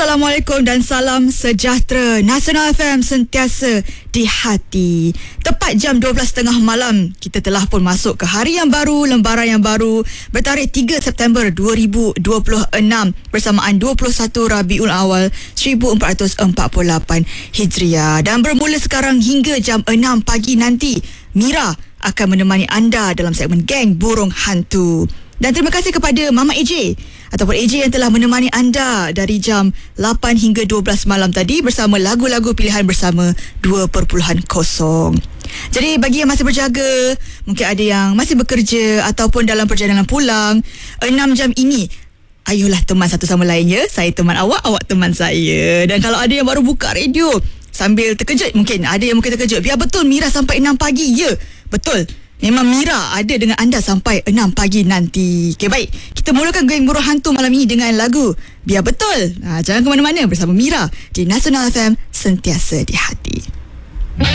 Assalamualaikum dan salam sejahtera. Nasional FM sentiasa di hati. Tepat jam 12.30 malam, kita telah pun masuk ke hari yang baru, lembaran yang baru bertarikh 3 September 2026 bersamaan 21 Rabiul Awal 1448 Hijriah. Dan bermula sekarang hingga jam 6 pagi nanti, Mira akan menemani anda dalam segmen Geng Burung Hantu. Dan terima kasih kepada Mama AJ ataupun AJ yang telah menemani anda dari jam 8 hingga 12 malam tadi bersama lagu-lagu pilihan bersama 2.0. Jadi bagi yang masih berjaga, mungkin ada yang masih bekerja ataupun dalam perjalanan pulang, 6 jam ini ayolah teman satu sama lain ya. Saya teman awak, awak teman saya. Dan kalau ada yang baru buka radio sambil terkejut, mungkin ada yang mungkin terkejut, biar betul Mira sampai 6 pagi. Ya, betul. Memang Mira ada dengan anda sampai 6 pagi nanti. Okey, baik. Kita mulakan Geng Burung Hantu malam ini dengan lagu Biar Betul. Jangan ke mana-mana bersama Mira di Nasional FM, sentiasa di hati.